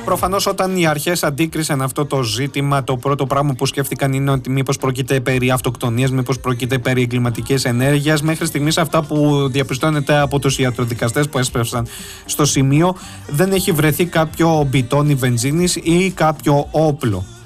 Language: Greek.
Προφανώς όταν οι αρχές αντίκρισαν αυτό το ζήτημα, το πρώτο πράγμα που σκέφτηκαν είναι ότι μήπως πρόκειται περί αυτοκτονίας, μήπως πρόκειται περί εγκληματικής ενέργειας. Μέχρι στιγμής αυτά που διαπιστώνεται από τους ιατροδικαστές που έσπευσαν στο σημείο, δεν έχει βρεθεί κάποιο μπιτόνι βενζίνης ή κάποιο όπλο.